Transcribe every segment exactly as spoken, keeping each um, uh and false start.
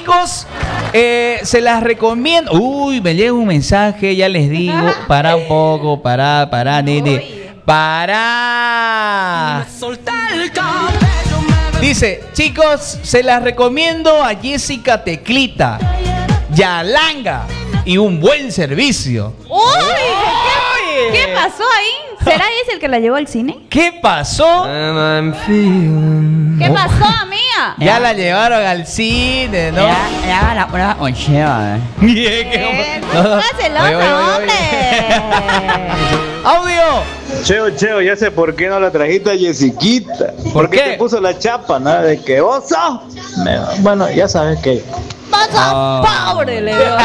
chicos, eh, se las recomiendo. Uy, me llega un mensaje, ya les digo. Para un poco, para, para, nene. Para. Dice, chicos, se las recomiendo a Jessica Teclita, Yalanga y un buen servicio. ¡Uy! ¿Qué, ¿Qué pasó ahí? ¿Será ese el que la llevó al cine? ¿Qué pasó? ¿Qué pasó, amiga? Ya la llevaron al cine, ¿no? Ya, ya la prueba con Cheva. Eh, no celoso, hombre. ¡Audio! Cheo, Cheo, ya sé por qué no la trajiste a Jessiquita. ¿Por ¿Por qué qué? te puso la chapa, nada de que vos sos? Me- Bueno, ya sabes que... ¡Pasa, pobre! Le digo.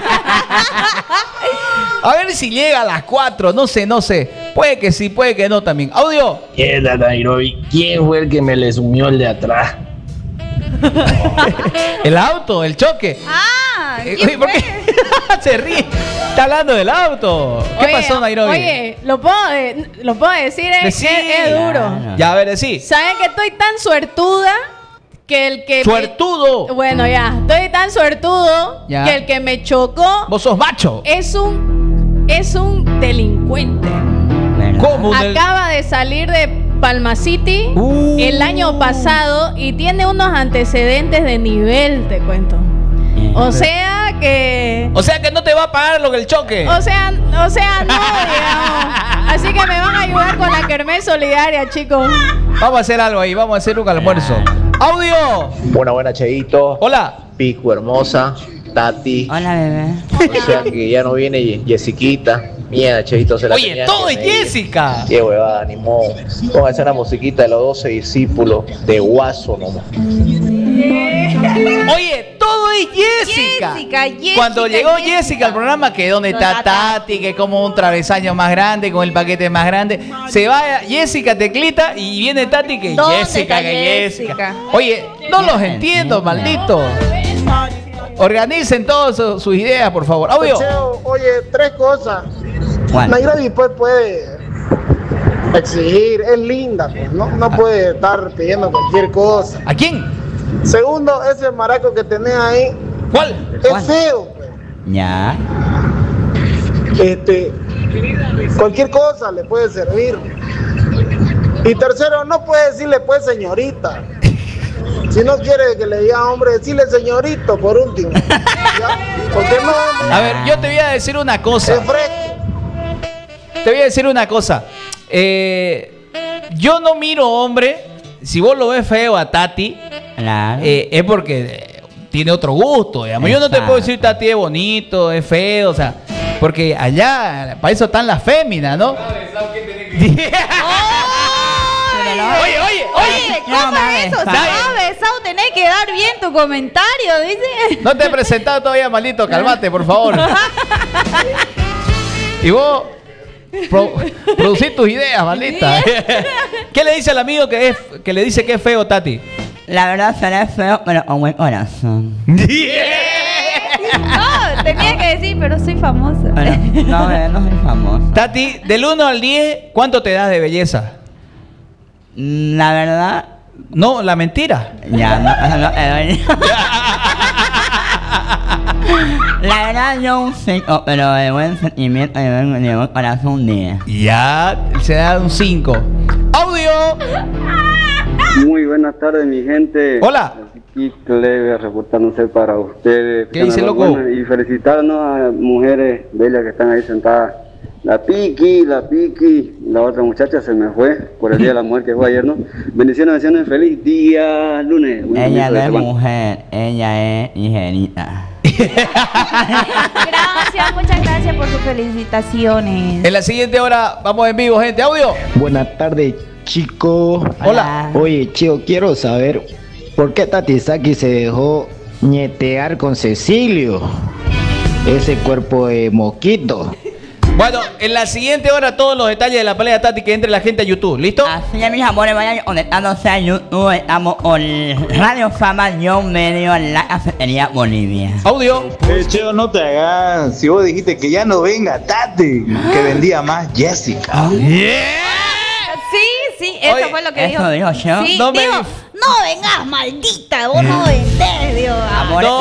A ver si llega a las cuatro, no sé, no sé. Puede que sí, puede que no también. ¡Audio! Mierda, Nairobi, ¿quién fue el que me le sumió el de atrás? El auto, el choque. ¡Ah! Eh, ¿Quién oye, ¿por fue? qué? Se ríe. Está hablando del auto. ¿Qué Oye, pasó, Nairobi? Oye, lo puedo, de- lo puedo decir, es, Decí. es, es duro. Ya, a ver, decí. ¿Saben que estoy tan suertuda que el que... me- Suertudo. Bueno, ya, estoy tan suertudo Ya. que el que me chocó Vos sos macho. es un, es un delincuente. ¿Cómo? un del- Acaba de salir de Palma City Uh. el año pasado y tiene unos antecedentes de nivel, te cuento. O sea que... O sea que no te va a pagar lo que el choque. O sea, o sea, no, digamos. Así que me van a ayudar con la kermés solidaria, chicos. Vamos a hacer algo ahí, vamos a hacer un almuerzo. ¡Audio! Buena, buena, Cheito. Hola. Pico, hermosa. Tati. Hola, bebé. O sea que ya no viene Ye- Jessiquita. Mierda, Cheito, se la Oye, tenía todo que es medir. Jessica. Qué huevada, ni modo. Póngase una musiquita de los doce discípulos de Guaso nomás. Oye, todo es Jessica. Jessica, Jessica, Cuando llegó Jessica. Jessica al programa, que donde está Está Tati, que como un travesaño más grande, con el paquete más grande. Se va Jessica Teclita y viene Tati que ¿Dónde Jessica, está que Jessica? Jessica. Oye, no los entiendo, maldito. Organicen todas su- sus ideas, por favor. Audio. Cheo, oye, tres cosas. ¿Cuál? Nairobi pues puede exigir, es linda, pues, no, no puede estar pidiendo cualquier cosa. ¿A quién? Segundo, ese maraco que tenés ahí ¿Cuál? es ¿Cuál? feo, pues. Ya. Este, cualquier cosa le puede servir. Y tercero, no puede decirle pues señorita. Si no quiere que le diga hombre, decirle señorito por último. ¿Ya? ¿Por qué no? A ver, yo te voy a decir una cosa. Es fresco. Te voy a decir una cosa. Eh, yo no miro hombre. Si vos lo ves feo a Tati, Claro. eh, es porque eh, tiene otro gusto. Digamos. Yo no te puedo decir Tati es bonito, es feo, o sea, porque allá, para eso están las féminas, ¿no? Oye, oye, Oye, ¿cómo No, mames. es eso? Si Nadie- vas besado, tenés que dar bien tu comentario, dice. No te he presentado todavía, maldito. Calmate, por favor. Y vos, pro- producir tus ideas, maldita. ¿Qué le dice al amigo que, es, que le dice que es feo, Tati? La verdad será feo, pero con buen corazón. No, tenía que decir, pero soy famosa. Bueno, no, bebé, no soy famoso. Tati, del uno al diez, ¿cuánto te das de belleza? La verdad, No, la mentira. ya no, no, eh, La verdad yo un cinco, pero de buen sentimiento y de buen, de buen corazón un diez. Ya, se da un cinco. ¡Audio! Muy buenas tardes, mi gente. Hola. Aquí Clever reportándose para ustedes. ¿Qué dice, loco? Bueno, y felicitarnos a mujeres bellas que están ahí sentadas. La Piki, la Piki, la otra muchacha se me fue por el Día de la Mujer que fue ayer, ¿no? Bendiciones, bendiciones, feliz día, lunes. Un Ella comienzo no de es semana. mujer, ella es ligerita. Gracias, muchas gracias por sus felicitaciones. En la siguiente hora vamos en vivo, gente. ¡Audio! Buenas tardes, chicos. Hola. Oye, chico, quiero saber por qué Tati Saki se dejó ñetear con Cecilio. Ese cuerpo de moquito. Bueno, en la siguiente hora todos los detalles de la pelea de Tati, que entre la gente a YouTube. ¿Listo? Así es, mis amores, vayan conectándose a YouTube. Estamos con Radio Fama, yo medio en la cafetería Bolivia. Audio. Eh, Cheo, no te hagas. Si vos dijiste que ya no venga Tati, que vendía más Jessica. Sí, sí, eso Oye, fue lo que eso dijo. dijo yo. Sí, No me dijo, dif- no vengas, maldita, vos no vendés, dios. Amores, No